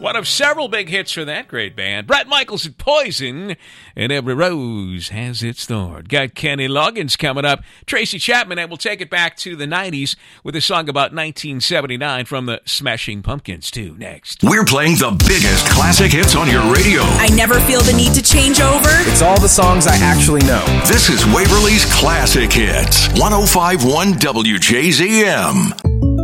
One of several big hits for that great band. Bret Michaels and Poison, and Every Rose Has Its Thorn. Got Kenny Loggins coming up. Tracy Chapman, and we'll take it back to the 90s with a song about 1979 from the Smashing Pumpkins, too, next. We're playing the biggest classic hits on your radio. I never feel the need to change over. It's all the songs I actually know. This is Waverly's Classic Hits. 105.1 WJZM.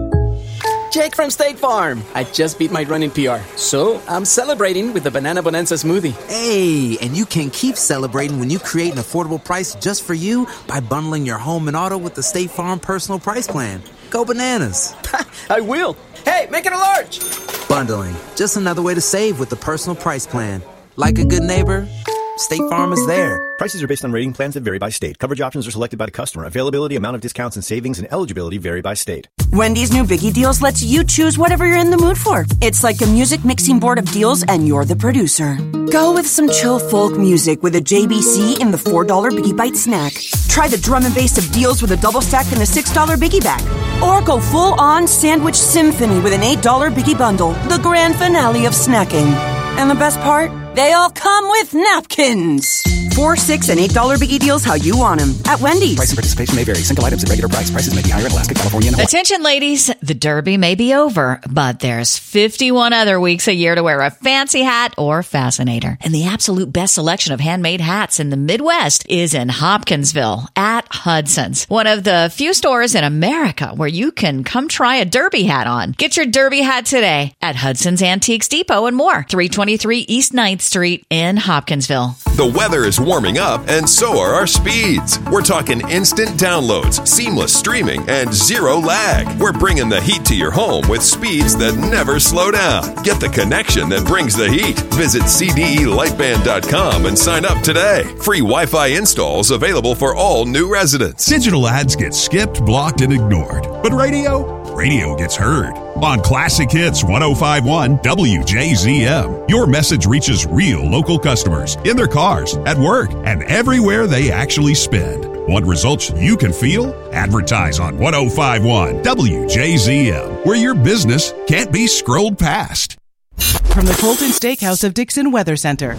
Jake from State Farm. I just beat my running PR, so I'm celebrating with the Banana Bonanza smoothie. Hey, and you can keep celebrating when you create an affordable price just for you by bundling your home and auto with the State Farm Personal Price Plan. Go bananas. I will. Hey, make it a large. Bundling. Just another way to save with the Personal Price Plan. Like a good neighbor, State Farm is there. Prices are based on rating plans that vary by state. Coverage options are selected by the customer. Availability, amount of discounts and savings, and eligibility vary by state. Wendy's new Biggie Deals lets you choose whatever you're in the mood for. It's like a music mixing board of deals, and you're the producer. Go with some chill folk music with a JBC in the $4 Biggie Bite snack. Try the drum and bass of deals with a double stack and a $6 Biggie Bag. Or go full-on sandwich symphony with an $8 Biggie Bundle, the grand finale of snacking. And the best part? They all come with napkins. $4, $6, and $8 Biggie Deals how you want them at Wendy's. Price and participation may vary. Single items at regular price. Prices may be higher in Alaska, California, and Hawaii. Attention, ladies. The Derby may be over, but there's 51 other weeks a year to wear a fancy hat or fascinator. And the absolute best selection of handmade hats in the Midwest is in Hopkinsville at Hudson's, one of the few stores in America where you can come try a Derby hat on. Get your Derby hat today at Hudson's Antiques Depot and more. 323 East 9th Street in Hopkinsville. The weather is warming up, and so are our speeds. We're talking instant downloads, seamless streaming, and zero lag. We're bringing the heat to your home with speeds that never slow down. Get the connection that brings the heat. Visit CDElightband.com and sign up today. Free Wi-Fi installs available for all new residents. Digital ads get skipped, blocked, and ignored. But radio gets heard. On Classic Hits 105.1 WJZM, your message reaches real local customers in their cars, at work, and everywhere they actually spend. Want results you can feel? Advertise on 105.1 WJZM, where your business can't be scrolled past. From the Colton Steakhouse of Dixon Weather Center.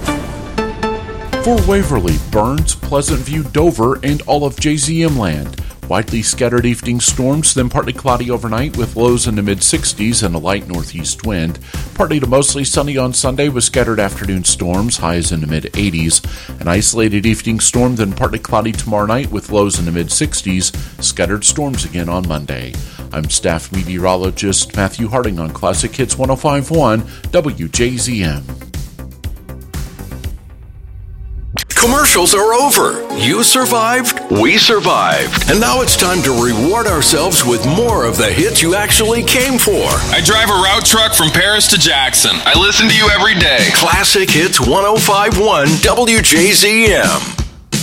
For Waverly, Burns, Pleasant View, Dover, and all of JZM land. Widely scattered evening storms, then partly cloudy overnight with lows in the mid-60s and a light northeast wind. Partly to mostly sunny on Sunday with scattered afternoon storms, highs in the mid-80s. An isolated evening storm, then partly cloudy tomorrow night with lows in the mid-60s. Scattered storms again on Monday. I'm staff meteorologist Matthew Harding on Classic Hits 105.1 WJZM. Commercials are over. You survived, we survived. And now it's time to reward ourselves with more of the hits you actually came for. I drive a route truck from Paris to Jackson. I listen to you every day. Classic Hits 105.1 WJZM.